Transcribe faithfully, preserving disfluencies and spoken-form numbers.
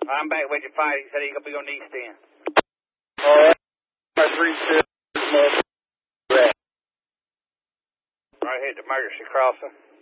I'm back with you, five. He said he's going to be on the east end. All right. My three six. Right here at the emergency crossing.